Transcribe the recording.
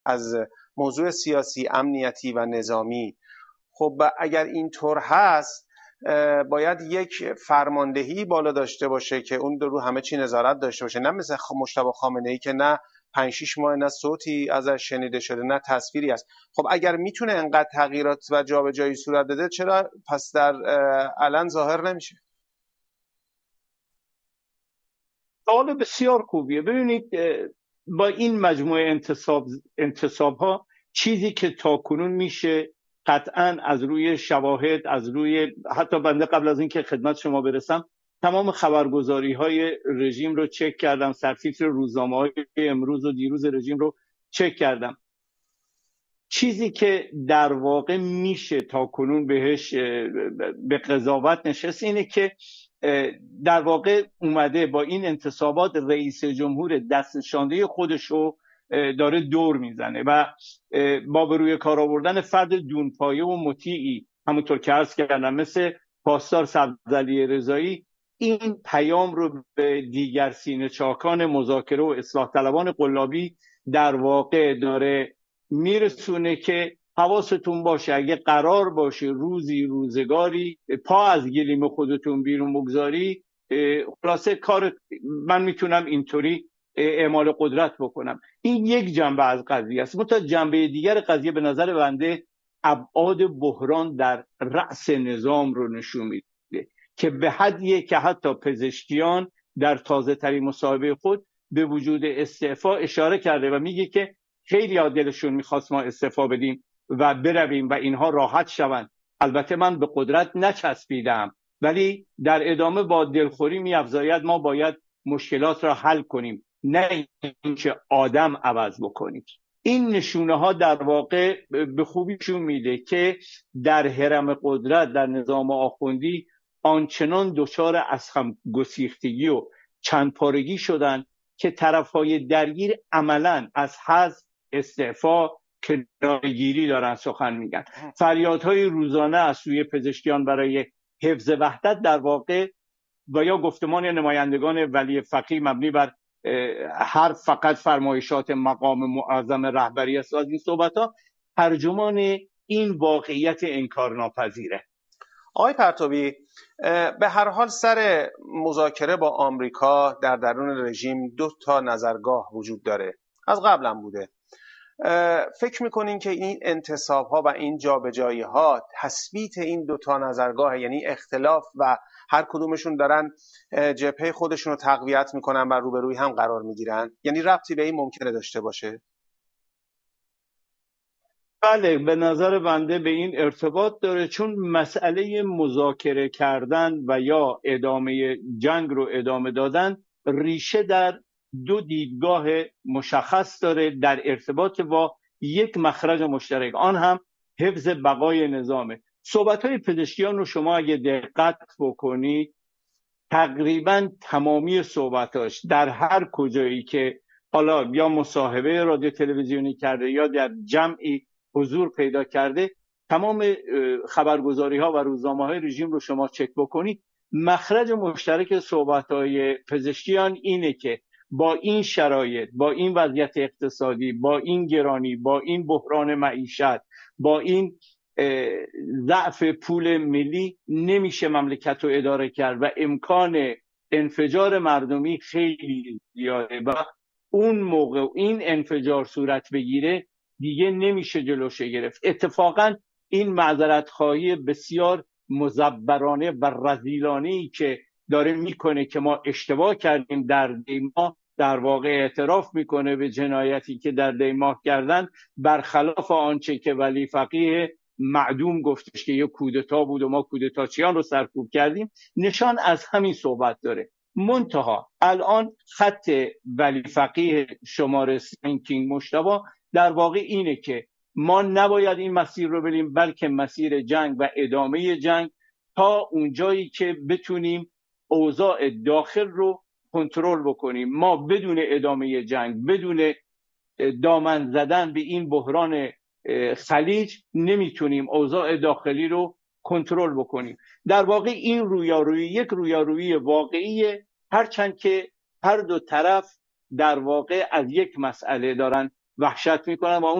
از موضوع سیاسی، امنیتی و نظامی. خب اگر اینطور هست باید یک فرماندهی بالا داشته باشه که اون رو همه چی نظارت داشته باشه، نه مثل مجتبی خامنه‌ای که نه 5-6 ماه نه صوتی ازش شنیده شده نه تصویری است. خب اگر میتونه انقدر تغییرات و جابجایی صورت بده، چرا پس در علن ظاهر نمیشه؟ سوال بسیار خوبیه. ببینید با این مجموعه انتصاب ها چیزی که تاکنون میشه قطعا از روی شواهد، از روی حتی بنده قبل از اینکه خدمت شما برسم تمام خبرگزاری های رژیم رو چک کردم، سرتیتر روزنامه های امروز و دیروز رژیم رو چک کردم. چیزی که در واقع میشه تاکنون بهش به قضاوت نشست اینه که در واقع اومده با این انتصابات رئیس جمهور دست نشانده خودش رو داره دور میزنه و با به روی کار آوردن فرد دونپایه و مطیعی، همونطور که عرض کردم مثل پاسدار سبزعلی رضایی، این پیام رو به دیگر سینه چاکان مذاکره و اصلاح طلبان قلابی در واقع داره میرسونه که حواستون باشه اگه قرار باشه روزی روزگاری پا از گلیم خودتون بیرون بگذاری، خلاصه کار من میتونم اینطوری اعمال قدرت بکنم. این یک جنبه از قضیه است. منتها جنبه دیگر قضیه به نظر بنده ابعاد بحران در رأس نظام رو نشون میده که به حدیه که حتی پزشکیان در تازه ترین مصاحبه خود به وجود استعفا اشاره کرده و میگه که خیلی دلشون میخواست ما استعفا بدیم و برویم و اینها راحت شوند. البته من به قدرت نچسبیدم، ولی در ادامه با دلخوری میافزاید ما باید مشکلات را حل کنیم، نه اینکه آدم عوض بکنیم. این نشونه ها در واقع به خوبیشون میده که در هرم قدرت، در نظام آخوندی آنچنان دچار از هم گسیختگی و چند پارگی شدن که طرفهای درگیر عملاً از حذف، استعفا، کناره‌گیری دارن سخن میگن. فریادهای روزانه از سوی پزشکیان برای حفظ وحدت در واقع و یا گفتمان نمایندگان ولی فقیه مبنی بر هر فقط فرمایشات مقام معظم رهبری است از این صحبت‌ها ترجمان این واقعیت انکارناپذیره. آقای پرتوی، به هر حال سر مذاکره با آمریکا در درون رژیم 2 نظرگاه وجود داره، از قبل هم بوده. فکر میکنین که این انتصاب ها و این جابجایی ها تثبیت این 2 نظرگاه، یعنی اختلاف و هر کدومشون دارن جبهه خودشون رو تقویت میکنن و روبروی هم قرار میگیرن، یعنی ربطی به این ممکنه داشته باشه؟ بله، به نظر بنده به این ارتباط داره، چون مسئله مذاکره کردن و یا ادامه جنگ رو ادامه دادن ریشه در 2 دیدگاه مشخص داره در ارتباط با یک مخرج مشترک، آن هم حفظ بقای نظامه. صحبت‌های پزشکیان رو شما اگه دقت بکنید تقریبا تمامی صحبتاش در هر کجایی که حالا یا مصاحبه رادیو تلویزیونی کرده یا در جمعی حضور پیدا کرده، تمام خبرگزاری ها و روزنامه های رژیم رو شما چک بکنید، مخرج مشترک صحبت های پزشکیان اینه که با این شرایط، با این وضعیت اقتصادی، با این گرانی، با این بحران معیشت، با این ضعف پول ملی نمیشه مملکت رو اداره کرد و امکان انفجار مردمی خیلی زیاده و اون موقع این انفجار صورت بگیره دیگه نمیشه جلوش گرفت. اتفاقا این معذرت خواهی بسیار مزبرانه و رذیلانه‌ای که داره میکنه که ما اشتباه کردیم در دیما، در واقع اعتراف میکنه به جنایتی که در دیما کردن، برخلاف آنچه که ولی فقیه معدوم گفتش که یه کودتا بود و ما کودتاچیان رو سرکوب کردیم، نشان از همین صحبت داره. منتها الان خط ولی فقیه شماره سنکینگ مجتبی در واقع اینه که ما نباید این مسیر رو بریم، بلکه مسیر جنگ و ادامه جنگ تا اونجایی که بتونیم اوضاع داخل رو کنترل بکنیم. ما بدون ادامه جنگ، بدون دامن زدن به این بحران خلیج نمیتونیم اوضاع داخلی رو کنترل بکنیم. در واقع این رویارویی یک رویارویی واقعیه، هرچند که هر 2 طرف در واقع از یک مسئله دارن وحشت میکنن و اون